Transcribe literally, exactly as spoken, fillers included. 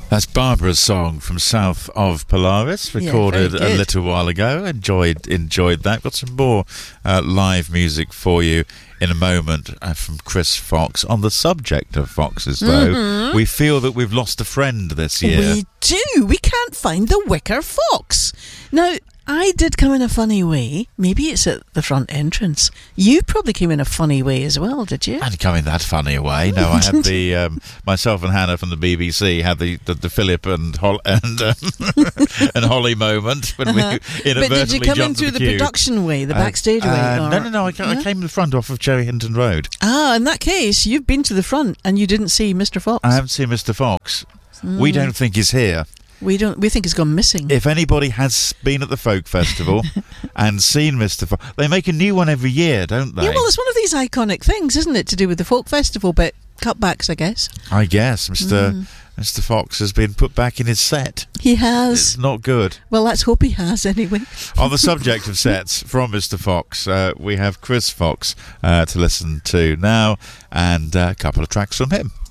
That's Barbara's song from South of Polaris, recorded yeah, a little while ago. Enjoyed enjoyed that. Got some more uh, live music for you in a moment uh, from Chris Fox. On the subject of foxes, though, mm-hmm. we feel that we've lost a friend this year. We do. We can't find the wicker fox. Now, I did come in a funny way. Maybe it's at the front entrance. You probably came in a funny way as well, did you? I didn't come in that funny a way. No, I had the um, myself and Hannah from the B B C had the the, the Philip and Hol- and um, and Holly moment when uh-huh. we inadvertently But did you come in through the, the production way, the uh, backstage uh, way? Or? No, no, no. I, yeah? I came in the front off of Cherry Hinton Road. Ah, in that case, you've been to the front and you didn't see Mister Fox. I haven't seen Mister Fox. Mm. We don't think he's here. We don't. We think he's gone missing. If anybody has been at the folk festival and seen Mister Fox, they make a new one every year, don't they? Yeah, well, it's one of these iconic things, isn't it, to do with the folk festival, but cutbacks, I guess. I guess Mister Mm. Mister Fox has been put back in his set. He has. It's not good. Well, let's hope he has anyway. On the subject of sets from Mister Fox, uh, we have Chris Fox uh, to listen to now, and uh, a couple of tracks from him.